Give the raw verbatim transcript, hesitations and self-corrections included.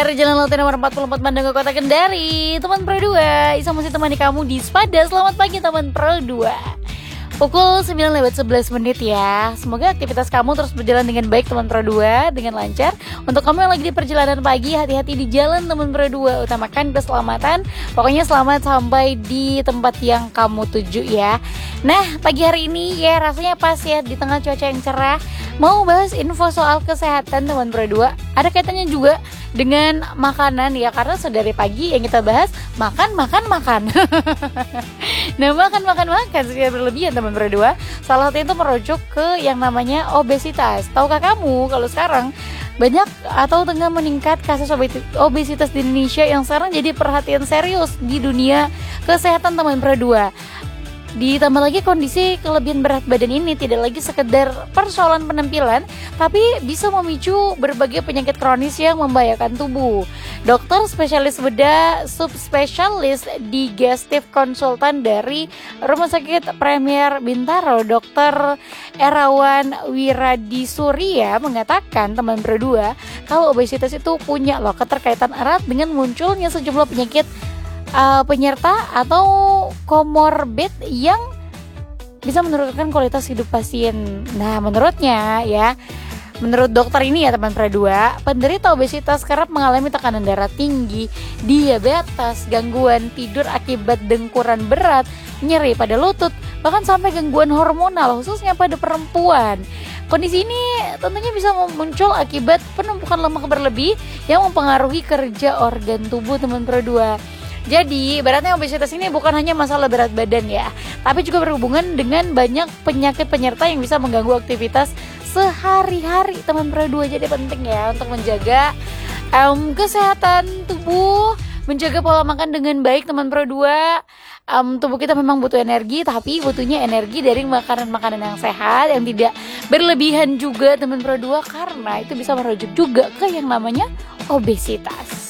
Dari Jalan Laut nomor empat puluh empat Bandung ke Kota Kendari. Teman Pro dua, Isa masih temani kamu di Spada. Selamat pagi teman Pro dua. Pukul sembilan lewat sebelas menit ya. Semoga aktivitas kamu terus berjalan dengan baik teman Pro dua, dengan lancar. Untuk kamu yang lagi di perjalanan pagi, hati-hati di jalan teman Pro dua. Utamakan keselamatan. Pokoknya selamat sampai di tempat yang kamu tuju ya. Nah, pagi hari ini ya rasanya pas ya di tengah cuaca yang cerah. Mau bahas info soal kesehatan teman Pro dua. Ada kaitannya juga dengan makanan ya, karena sedari pagi yang kita bahas makan makan makan. Nah, makan makan makan secara berlebihan teman Pro dua. Salah satunya itu merujuk ke yang namanya obesitas. Tahukah kamu kalau sekarang banyak atau tengah meningkat kasus obesitas di Indonesia yang sekarang jadi perhatian serius di dunia kesehatan teman Pro dua. Ditambah lagi kondisi kelebihan berat badan ini tidak lagi sekedar persoalan penampilan, tapi bisa memicu berbagai penyakit kronis yang membahayakan tubuh. Dokter spesialis bedah subspesialis digestif konsultan dari Rumah Sakit Premier Bintaro, Dokter Erawan Wiradisuria mengatakan teman Pro dua, kalau obesitas itu punya loh keterkaitan erat dengan munculnya sejumlah penyakit Uh, penyerta atau komorbid yang bisa menurunkan kualitas hidup pasien. Nah, menurutnya ya, menurut dokter ini ya teman Pro dua, penderita obesitas kerap mengalami tekanan darah tinggi, diabetes, gangguan tidur akibat dengkuran berat, nyeri pada lutut, bahkan sampai gangguan hormonal khususnya pada perempuan. Kondisi ini tentunya bisa muncul akibat penumpukan lemak berlebih yang mempengaruhi kerja organ tubuh teman Pro dua. Jadi, ibaratnya obesitas ini bukan hanya masalah berat badan ya, tapi juga berhubungan dengan banyak penyakit penyerta yang bisa mengganggu aktivitas sehari-hari teman Pro dua. Jadi penting ya untuk menjaga um, kesehatan tubuh, menjaga pola makan dengan baik teman Pro dua. Um, tubuh kita memang butuh energi, tapi butuhnya energi dari makanan-makanan yang sehat, yang tidak berlebihan juga teman Pro dua, karena itu bisa merujuk juga ke yang namanya obesitas.